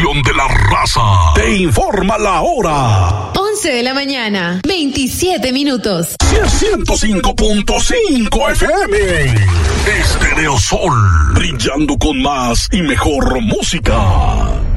estación de la raza te informa la hora. 11 de la mañana, 27 minutos. 105.5 FM. Estéreo Sol, brillando con más y mejor música.